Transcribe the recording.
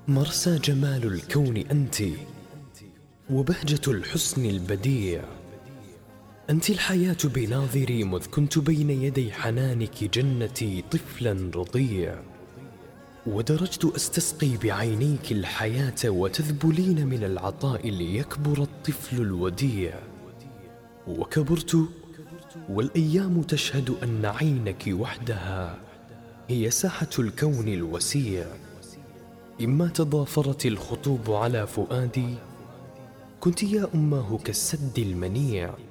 مرسى جمال الكون أنت، وبهجة الحسن البديع. أنت الحياة بناظري مذ كنت بين يدي حنانك جنتي طفلا رضيع. ودرجت أستسقي بعينيك الحياة وتذبلين من العطاء ليكبر الطفل الوديع. وكبرت والأيام تشهد أن عينك وحدها هي ساحة الكون الوسيع. إما تضافرت الخطوب على فؤادي كنت يا أماه كالسد المنيع.